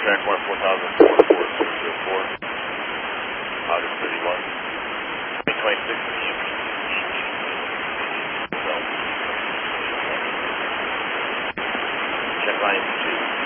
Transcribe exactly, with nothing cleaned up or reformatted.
track one four thousand four four six zero four, August thirty-one, twenty twenty-six. Check line two.